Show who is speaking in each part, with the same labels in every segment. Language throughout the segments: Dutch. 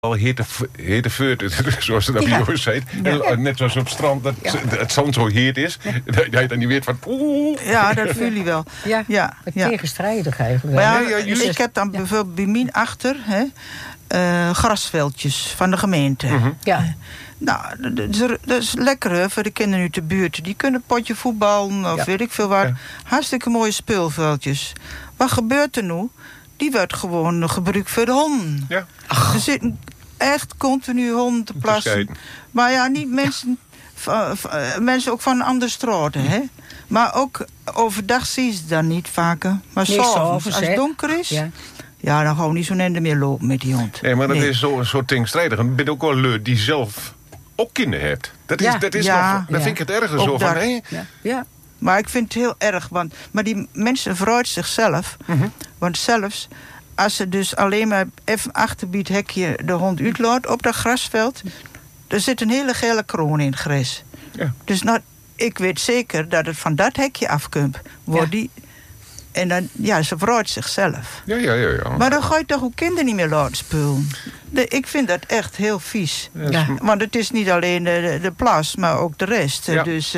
Speaker 1: al heet de veurt, zoals ze dat bij ons heet. Ja. Net zoals op het strand, dat het zand zo heet is. Dat jij dan niet weet van...
Speaker 2: Ja, dat voel je wel.
Speaker 3: Ja. Tegenstrijdig eigenlijk.
Speaker 2: Maar ik heb dan bijvoorbeeld bij mij achter... grasveldjes van de gemeente.
Speaker 3: Mm-hmm. Ja.
Speaker 2: Nou, dat is lekker voor de kinderen uit de buurt. Die kunnen potje voetballen of weet ik veel waar. Ja. Hartstikke mooie speelveldjes. Wat gebeurt er nu? Die wordt gewoon gebruikt voor de honden. Ja. Er zitten echt continu honden te plassen. Maar ja, niet mensen... mensen ook van andere straten, hè. Maar ook overdag zie je ze dan niet vaker. Maar s'avonds, als het donker is... Ja, dan gewoon niet zo'n ende meer lopen met die hond.
Speaker 1: Nee, maar dat is zo'n soort tegenstrijdig. En ik ben ook wel leuk die zelf ook kinderen hebt. Dat vind ik het ergens zo van. Nee?
Speaker 2: Ja. Maar ik vind het heel erg. Maar die mensen verrooien zichzelf. Mm-hmm. Want zelfs als ze dus alleen maar even achter het hekje de hond uitlaat op dat grasveld... er zit een hele gele kroon in het gras. Ja. Dus ik weet zeker dat het van dat hekje afkomt. En dan, ze verrooit zichzelf.
Speaker 1: Ja.
Speaker 2: Maar dan ga je toch ook kinderen niet meer laten spullen. Ik vind dat echt heel vies. Ja. Want het is niet alleen de plas, maar ook de rest. Ja. Dus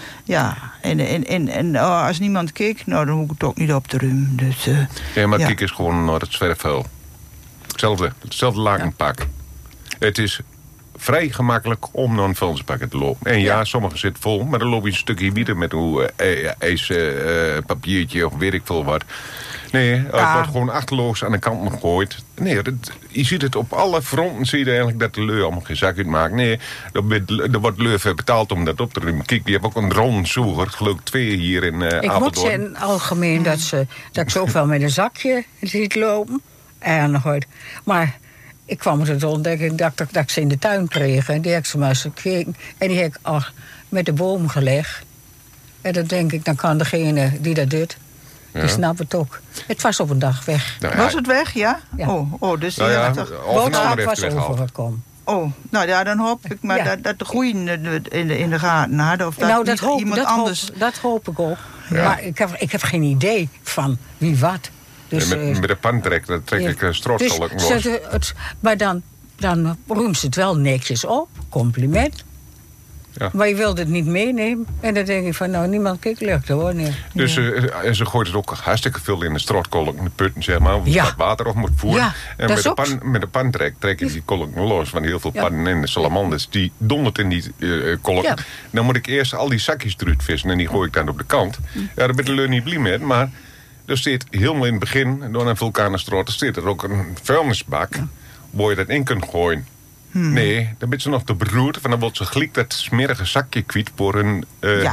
Speaker 2: En als niemand kijkt, dan hoef ik het ook niet op te ruimen. Dus,
Speaker 1: kijk eens gewoon naar het zwerfvuil. Hetzelfde lakenpak. Het is vrij gemakkelijk om naar een vuilnisbakken te lopen. En sommigen zitten vol, maar dan loop je een stukje bieden met een papiertje of weet ik veel wat. Nee, het wordt gewoon achterloos aan de kant gegooid. Nee, je ziet het op alle fronten, zie je eigenlijk dat de leur allemaal geen zak uitmaakt. Nee, er wordt leur voor betaald om dat op te ruimen. Kijk, je hebt ook een dronezoeker, geloof ik 2 hier in Apeldoorn.
Speaker 3: Ik moet zeggen, in het algemeen dat ik ze ook wel met een zakje ziet lopen. Maar... ik kwam er tot ontdekken dat ik ze in de tuin kreeg. En die heb ik ze maar eens gekeken. En die heb ik met de boom gelegd. En dan denk ik, dan kan degene die dat doet... die snapt het ook. Het was op een dag weg.
Speaker 2: Was het weg, ja? Dus
Speaker 3: de boodschap was overgekomen.
Speaker 2: Dan hoop ik maar dat de groeien in de gaten hadden. Of dat iemand anders...
Speaker 3: Dat hoop ik ook. Ja. Maar ik heb geen idee van wie wat... Dus,
Speaker 1: met de pan trek ik een strootkolk los.
Speaker 3: Maar dan roemt ze het wel netjes op. Compliment. Ja. Maar je wilde het niet meenemen. En dan denk ik van, niemand kijkt lukt hoor. Nee.
Speaker 1: Dus en ze gooit het ook hartstikke veel in de strootkolk, in de putten, zeg maar. Of wat water op moet voeren. Ja, en met de pan trek je die kolk los. Want heel veel pannen en de salamanders, die dondert in die kolk. Ja. Dan moet ik eerst al die zakjes eruit vissen. En die gooi ik dan op de kant. Ja, daar ben ik er niet blij mee. Maar... er zit helemaal in het begin, door een vulkanenstroot, er zit er ook een vuilnisbak waar je dat in kunt gooien. Nee, dan ben ze nog te beroerd, van dan wordt ze gelijk dat smerige zakje kwijt voor een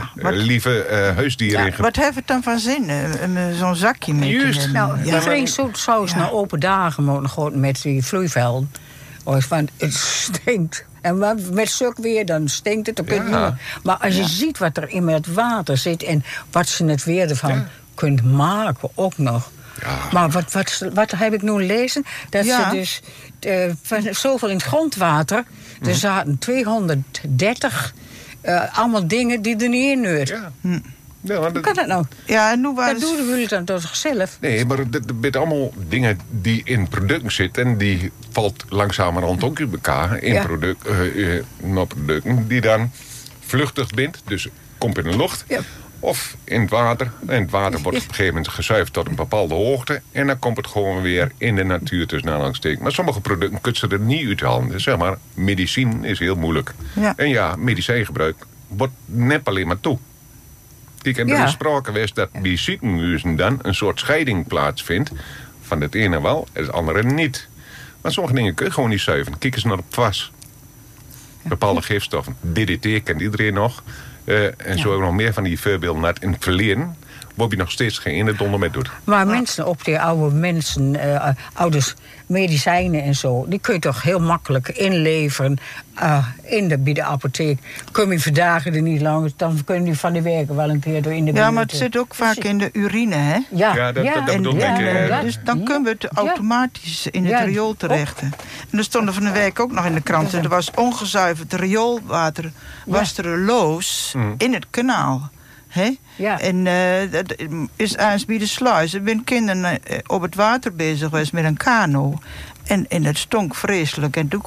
Speaker 1: lieve huisdier. Ja,
Speaker 2: wat heeft het dan van zin, zo'n zakje mee te nemen?
Speaker 3: Nou, iedereen zou eens naar open dagen moeten gooien met die vloeivelden. Want het stinkt. En met zulk weer, dan stinkt het. Maar als je ziet wat er in het water zit en wat ze het weer ervan... kunt maken ook nog. Ja. Maar wat heb ik nu lezen? Dat ze dus van zoveel in het grondwater... er zaten 230 allemaal dingen die er niet in neurt. Ja. Hoe kan dat nou?
Speaker 2: Ja, en
Speaker 3: dat doen jullie dan door zichzelf.
Speaker 1: Nee, maar het zijn allemaal dingen die in producten zitten... en die valt langzamerhand ook in elkaar in producten... die dan vluchtig bindt, dus komt in de lucht... Ja. Of in het water. En het water wordt op een gegeven moment gezuiverd tot een bepaalde hoogte. En dan komt het gewoon weer in de natuur tussen aanhalingstekens. Maar sommige producten kunnen ze er niet uithalen. Dus zeg maar, medicijn is heel moeilijk. Ja. En medicijngebruik wordt net alleen maar toe. Kijk, en er is sprake geweest dat bij ziekenhuizen dan een soort scheiding plaatsvindt. Van het ene wel en het andere niet. Maar sommige dingen kun je gewoon niet zuiveren. Kijk eens naar de PFAS. Bepaalde gifstoffen. DDT kent iedereen nog. En zo hebben we nog meer van die voorbeelden uit in het verleden... waar je nog steeds geen ene donder mee doet.
Speaker 3: Maar mensen, ook die oude mensen, ouders, medicijnen en zo... die kun je toch heel makkelijk inleveren bij de apotheek. Kun je vandaag er niet langer, dan kun je van de werken wel een keer door in de buurt.
Speaker 2: Ja, maar het zit ook vaak in de urine, hè?
Speaker 1: Ja, dat bedoel ik.
Speaker 2: Dus dan kunnen we het automatisch in het riool terechten. En er stond van de week ook nog in de krant... er was ongezuiverd rioolwater, was er loos in het kanaal. Ja. En dat is eens bij de sluis. Er zijn kinderen op het water bezig geweest met een kano. En het stonk vreselijk. En toen